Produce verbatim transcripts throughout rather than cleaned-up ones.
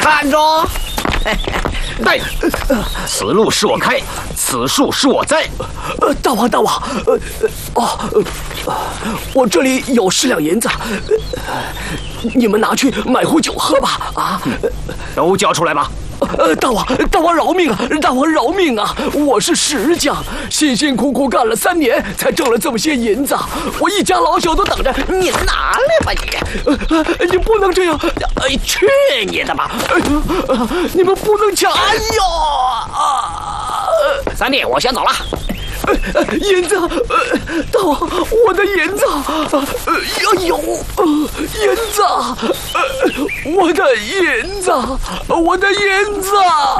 看着，对，此路是我开，此树是我栽。 呃，大王，大王，呃，哦，呃，我这里有十两银子，呃，你们拿去买壶酒喝吧。啊， 都交出来吧。 呃，大王，大王饶命啊！大王饶命啊！我是石匠，辛辛苦苦干了三年，才挣了这么些银子，我一家老小都等着你拿来吧你！呃，你不能这样！哎，去你的吧！呃，你们不能抢！哎呦啊！ 三弟，我先走了。 呃，银子，呃，大王，我的银子，呃，哎呦，呃，银子，呃，我的银子，我的银子。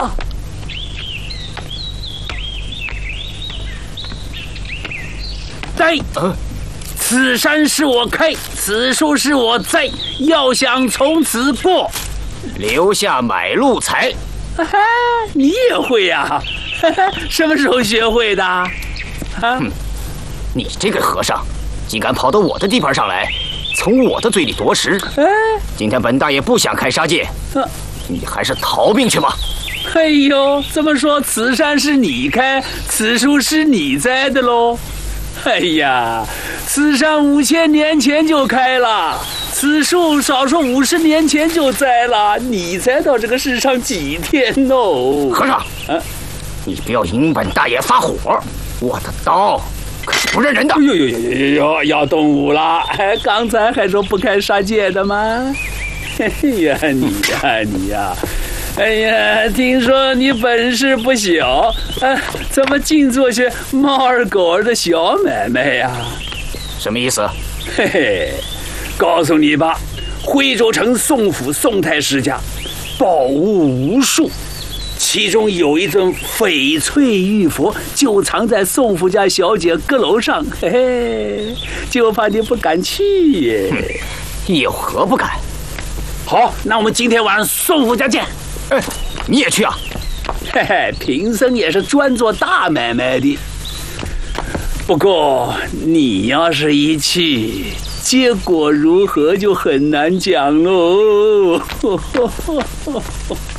对，此山是我开，此树是我栽，要想从此过， 留下买路财。 哈哈，你也会呀？哈哈，什么时候学会的？啊， 哼，你这个和尚，竟敢跑到我的地盘上来，从我的嘴里夺食。 哎， 今天本大爷不想开杀戒， 啊， 你还是逃命去吧。 哎呦，这么说，此山是你开，此树是你栽的喽？哎呀，此山五千年前就开了，此树少说五十年前就栽了，你才到这个世上几天哦？ 和尚， 啊， 你不要引本大爷发火，我的刀可是不认人的。 呦呦呦呦呦，要动武了！哎，刚才还说不开杀戒的吗？哎呀，你呀你呀！哎呀，听说你本事不小，啊，怎么净做些猫儿狗儿的小买卖呀？ 什么意思？ 嘿嘿，告诉你吧，徽州城宋府宋太师家宝物无数，其中有一尊翡翠玉佛，就藏在宋府家小姐阁楼上。嘿嘿，就怕你不敢去耶。 有何不敢？ 好，那我们今天晚上宋府家见。 哎，你也去啊？ 嘿嘿，贫僧也是专做大买卖的。不过你要是一去，结果如何就很难讲喽。